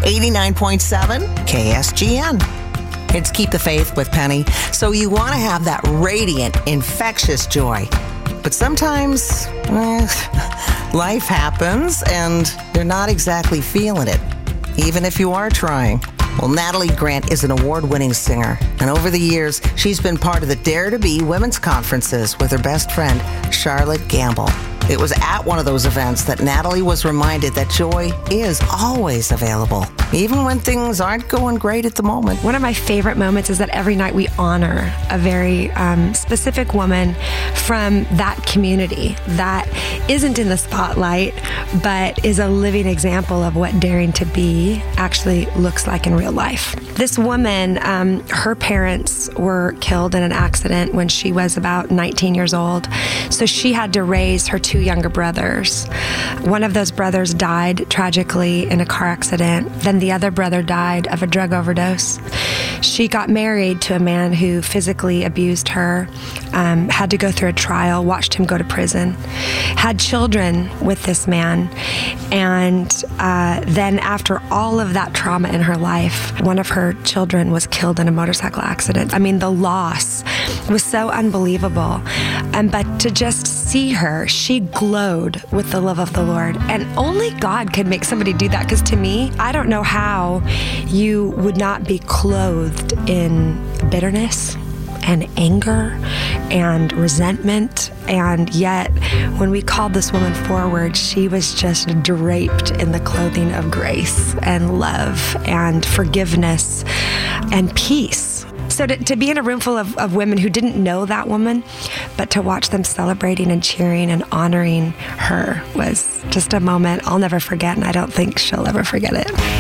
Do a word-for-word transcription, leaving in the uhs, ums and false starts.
eighty-nine point seven K S G N. It's Keep the Faith with Penny. So you want to have that radiant, infectious joy. But sometimes, eh, life happens and you're not exactly feeling it, even if you are trying. Well, Natalie Grant is an award-winning singer, and over the years, she's been part of the Dare to Be women's conferences with her best friend, Charlotte Gamble. It was at one of those events that Natalie was reminded that joy is always available, even when things aren't going great at the moment. One of my favorite moments is that every night we honor a very um, specific woman from that community that isn't in the spotlight, but is a living example of what daring to be actually looks like in real life. This woman, um, her parents were killed in an accident when she was about nineteen years old, so she had to raise her two younger brothers. One of those brothers died tragically in a car accident. Then the other brother died of a drug overdose. She got married to a man who physically abused her, um, had to go through a trial, watched him go to prison, had children with this man, and uh, then after all of that trauma in her life, one of her children was killed in a motorcycle accident. I mean, the loss was so unbelievable. Um, but to just see her, she glowed with the love of the Lord. And only God could make somebody do that, because to me, I don't know how you would not be clothed in bitterness and anger and resentment. And yet, when we called this woman forward, she was just draped in the clothing of grace and love and forgiveness and peace. So to, to be in a room full of, of women who didn't know that woman, but to watch them celebrating and cheering and honoring her was just a moment I'll never forget, and I don't think she'll ever forget it.